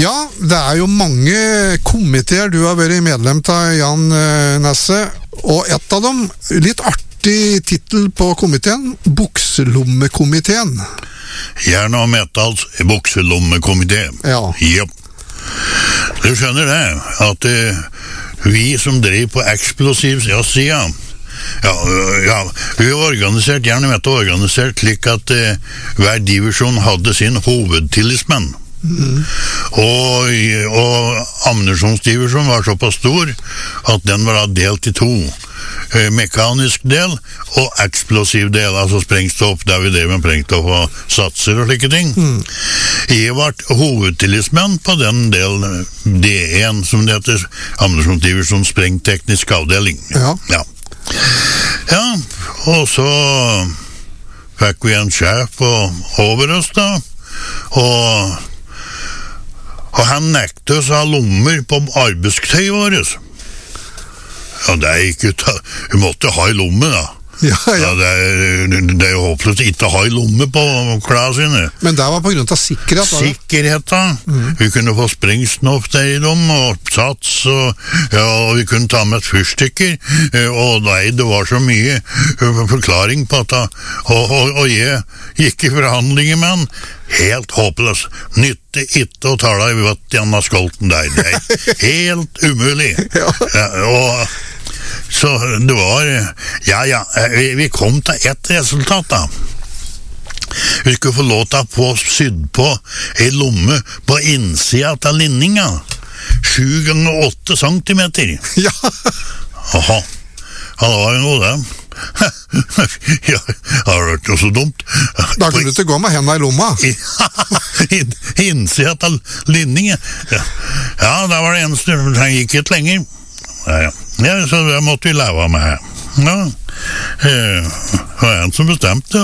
Ja, det jo mange komiteer du har vært medlem av, Jan Nesse, og et av dem, litt artig titel på komiteen, Bukselommekomiteen. Jern og Metals Bukselommekomité. Ja. Jep. Du skjønner det, at vi som driver på eksplosiv siden, ja, vi var organisert, Jern og Metal organisert slik at hver divisjon hadde sin hovedtillitsmenn. Og ammunisjonsdivisjonen var såpass stor at den var delt i to. Mekanisk del og eksplosiv del, altså sprengstoff, der vi drev med sprengstoff og satser og slike ting. Jeg var hovedtillitsmenn på den delen D1, som det heter, ammunisjonsdivisjon sprengteknisk avdeling. Ja. Ja, og så fikk vi en sjef over oss da, og han nekte oss å ha lommer på arbeidstøy vårt. Ja, det ikke vi måtte ha i lomme da. Ja. Det jo håpløst ikke å ha i lomme på klærne sine. Men det var på grunn av sikkerhet? Sikkerheten. Vi kunne få sprengstoff der i dem, og sats, og vi kunne ta med et fyrstikker, og det var så mye forklaring på det. Og jeg gikk i forhandlinger med han, helt håpløs. Nytte ikke å tale i Vatjana skolten der. Det helt umulig. Og så det var, vi kom til ett resultat da. Vi skulle få lov til å få sydd på en lomme på innsida av linninga. 7 ganger 8 centimeter. Ja. Aha, det var jo noe det. Ja, det har vært noe så dumt. Da kunne du ikke gå med hendene i lomma. Innsida av linninga. Ja, det var det eneste. Han gikk ikke lenger. Ja, så det måtte vi leve med. Ja, det var en som bestemte.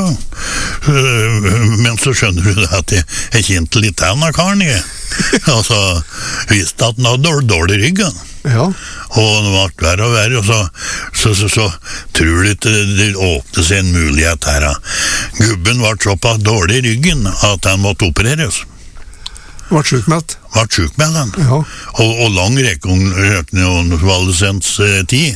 Men så skjønner du at jeg kjente litt av karen. Og så visste at han hadde dårlig rygg. Ja. Og det var verre og verre, og så tror du ikke det åpnet seg en mulighet her. Gubben var såpass dårlig i ryggen at han måtte opereres. Var sjukmeldt? Var sjukmeldt han. Ja. Og lang rekonvalesens-tid.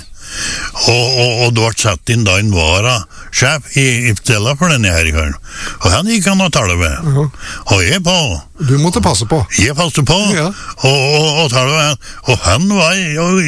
Og det ble satt inn da en vara-sjef i stedet for denne her. Og han gikk han å tale ved. Og jeg på. Du måtte passe på. Jeg passet på. Ja. Og tale ved. Og han var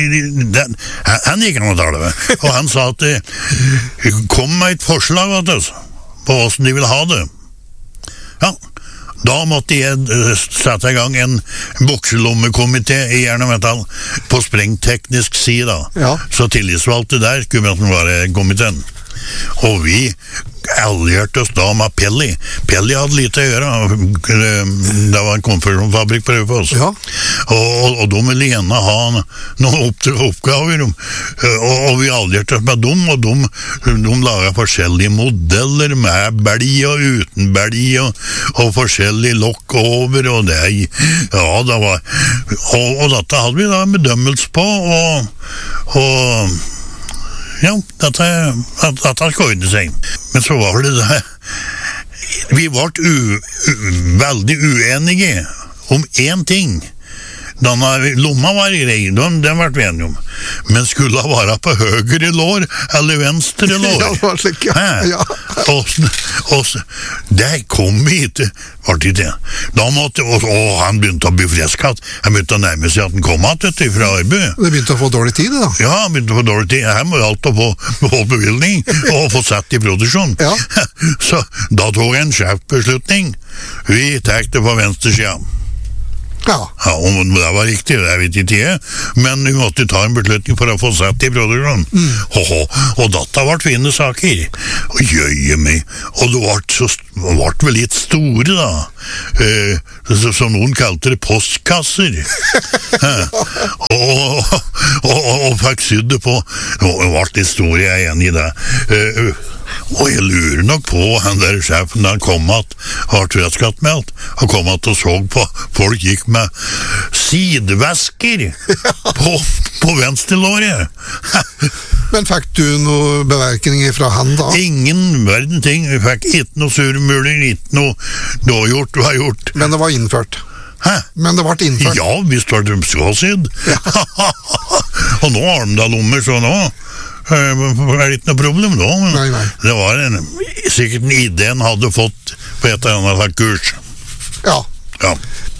han gikk han å tale ved. Og han sa at kom med et forslag på hvordan de ville ha det. Ja. Da måtte jeg sette i gang en bukselommekomité i Jern og Metall på sprengteknisk side. Ja. Så tillitsvalgte der skulle være komiteen. Og vi allierte oss da med Pelli. Pelli hadde lite å gjøre. Det var en konfirmasjonsfabrikk på Raufoss. Ja. Og de ville gjerne ha noen oppgaver. Og vi allierte oss med dem, og de laget forskjellige modeller med belg og uten belg, og forskjellige lokk over, og det var... Og dette hadde vi da bedømmelse på, og ja, dette skårde seg. Men så var det det. Vi var veldig uenige om en ting. Denne lomma var grei, den ble vi enige om. Men skulle det være på høyre lår eller venstre lår? Ja, det var slik, ja. Og det kom vi ikke. Da måtte, han begynte å bli freskat. Han begynte å nærme seg at han kom igjen fra arbeid. Det begynte å få dårlig tid, da? Ja, han begynte å få dårlig tid. Her må jo alt få bevilgning og få sett i produksjon. Ja. Så da tog jeg en sjefbeslutning. Vi tar det på venstre siden. Ja, om det var riktig, det vet ikke jeg, men vi måtte ta en beslutning for å få sett i produksjonen. Og dette ble fine saker. Og jøye meg. Og det ble vel litt store, da. Som noen kalte det postkasser. Og fikk sydd det på. Det ble litt store, jeg enig i det. Og jeg lurer nok på han der sjefen da han kom at var trøttskattmeldt og kom at og så på folk gikk med sidevesker på venstrelåret. Men fikk du noen beverkninger fra han da? Ingen verden ting. Vi fikk ikke noe surmuler, ikke noe gjort. Men det var innført? Hæ? Men det ble innført. Ja, visst var det skåsydd. Og nå har de da lommer, så nå er det ikke noe problem da. Men Nei. det var sikkert en idé han hadde fått på et eller annet kurs. Ja. Ja.